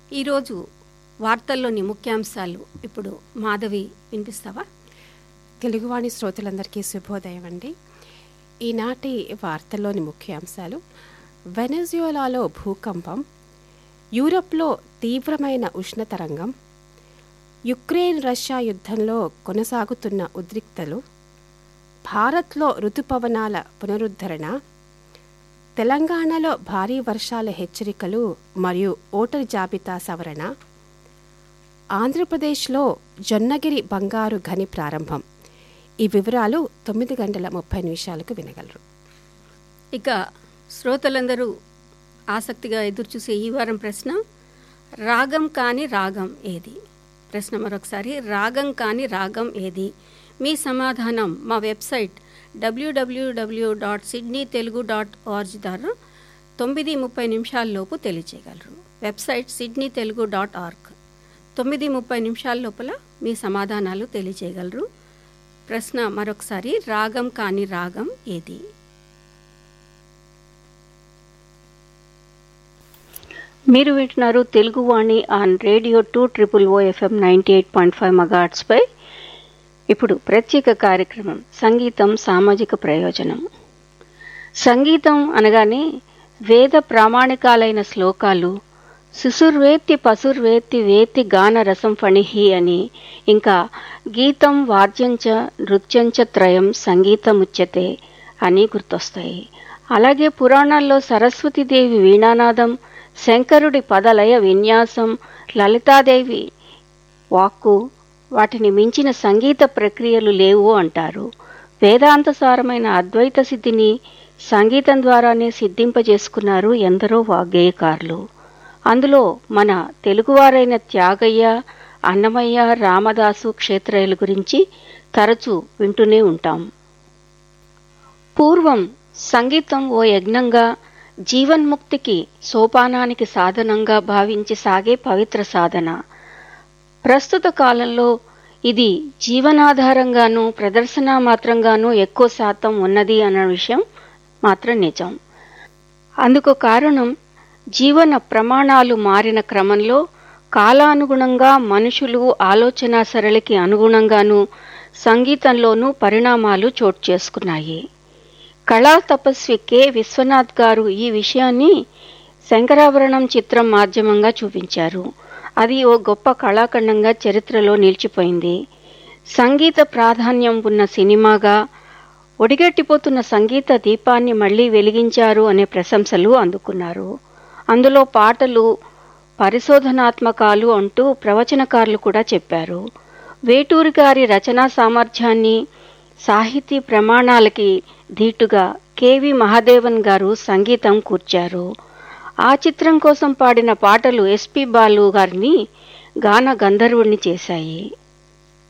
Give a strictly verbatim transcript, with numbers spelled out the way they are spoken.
ఈరోజు వార్తల్లోని ముఖ్యాంశాలు ఇప్పుడు మాధవి వినిపిస్తావా? తెలుగువాణి శ్రోతలందరికీ శుభోదయం అండి. ఈనాటి వార్తల్లోని ముఖ్యాంశాలు: వెనెజుయలాలో భూకంపం, యూరప్లో తీవ్రమైన ఉష్ణతరంగం, యుక్రెయిన్ రష్యా యుద్ధంలో కొనసాగుతున్న ఉద్రిక్తలు, భారత్లో రుతుపవనాల పునరుద్ధరణ, తెలంగాణలో భారీ వర్షాల హెచ్చరికలు మరియు ఓటరు జాబితా సవరణ, ఆంధ్రప్రదేశ్లో జొన్నగిరి బంగారు గని ప్రారంభం. ఈ వివరాలు తొమ్మిది గంటల ముప్పై నిమిషాలకు వినగలరు. ఇక శ్రోతలందరూ ఆసక్తిగా ఎదురుచూసే ఈ వారం ప్రశ్న: రాగం కాని రాగం ఏది? ప్రశ్న మరొకసారి: రాగం కాని రాగం ఏది? మీ సమాధానం మా వెబ్సైట్ డబ్ల్యూడబ్ల్యూడబ్ల్యూ dot Sydney Telugu dot org ద్వారా తొమ్మిది ముప్పై నిమిషాల్లోపు తెలియజేయగలరు. Website Sydney Telugu dot org. తొమ్మిది ముప్పై నిమిషాల లోపల మీ సమాధానాలు తెలియజేయగలరు. ప్రశ్న మరొకసారి: రాగం కాని రాగం ఏది? మీరు వింటున్నారు Teluguvani on radio two triple oh FM ninety eight point five మెగాహెర్ట్జ్పై. ఇప్పుడు ప్రత్యేక కార్యక్రమం సంగీతం సామాజిక ప్రయోజనం. సంగీతం అనగానే వేద ప్రామాణికాలైన శ్లోకాలు, శిశుర్వేత్తి పశుర్వేత్తి వేత్తి గాన రసం ఫణిహి అని, ఇంకా గీతం వాద్యంచ నృత్యంచ త్రయం సంగీతముచ్యతే అని గుర్తొస్తాయి. అలాగే పురాణాల్లో సరస్వతీదేవి వీణానాదం, శంకరుడి పదలయ విన్యాసం, లలితాదేవి వాక్కు, వాటిని మించిన సంగీత ప్రక్రియలు లేవు అంటారు. వేదాంతసారమైన అద్వైత సిద్ధిని సంగీతం ద్వారానే సిద్ధింపజేసుకున్నారు ఎందరో వాగ్గేయకారులు. అందులో మన తెలుగువారైన త్యాగయ్య, అన్నమయ్య, రామదాసు క్షేత్రయ్యల గురించి తరచూ వింటూనే ఉంటాం. పూర్వం సంగీతం ఓ యజ్ఞంగా, జీవన్ముక్తికి సోపానానికి సాధనంగా భావించి సాగే పవిత్ర సాధన. ప్రస్తుత కాలంలో ఇది జీవనాధారంగానూ ప్రదర్శన మాత్రంగానూ ఎక్కువ శాతం ఉన్నది అన్న విషయం మాత్రం నిజం. అందుకు కారణం జీవన ప్రమాణాలు మారిన క్రమంలో కాలానుగుణంగా మనుషులు ఆలోచన సరళికి అనుగుణంగానూ సంగీతంలోనూ పరిణామాలు చోటు చేసుకున్నాయి. కళా తపస్వి కె విశ్వనాథ్ గారు ఈ విషయాన్ని శంకరాభరణం చిత్రం మాధ్యమంగా చూపించారు. అది ఓ గొప్ప కళాఖండంగా చరిత్రలో నిలిచిపోయింది. సంగీత ప్రాధాన్యం ఉన్న సినిమాగా, ఒడిగట్టిపోతున్న సంగీత దీపాన్ని మళ్లీ వెలిగించారు అనే ప్రశంసలు అందుకున్నారు. అందులో పాటలు పరిశోధనాత్మకాలు అంటూ ప్రవచనకారులు కూడా చెప్పారు. వేటూరి గారి రచనా సామర్థ్యాన్ని, సాహితీ ప్రమాణాలకి ధీటుగా కెవి మహాదేవన్ గారు సంగీతం కూర్చారు. ఆ చిత్రం కోసం పాడిన పాటలు ఎస్పి బాలు గారిని గాన గంధర్వుణ్ణి చేశాయి.